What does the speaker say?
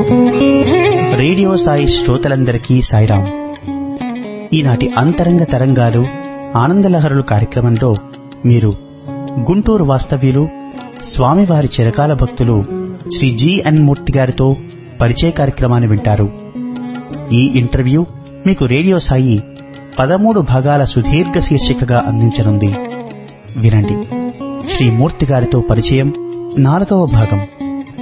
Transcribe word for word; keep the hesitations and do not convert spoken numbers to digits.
Radio Sai శ్రోతలందరికీ సాయిరాం. ఈనాటి అంతరంగ తరంగాలు ఆనందలహరులు కార్యక్రమంలో మీరు గుంటూరు వాస్తవ్యులు స్వామివారి చిరకాల భక్తులు శ్రీ జిఎన్ మూర్తి గారితో పరిచయ కార్యక్రమాన్ని వింటారు. ఈ ఇంటర్వ్యూ మీకు రేడియో సాయి పదమూడు భాగాల సుదీర్ఘ శీర్షికగా అందించనుంది. వినండి. శ్రీ మూర్తి గారితో పరిచయం నాలుగవ భాగం.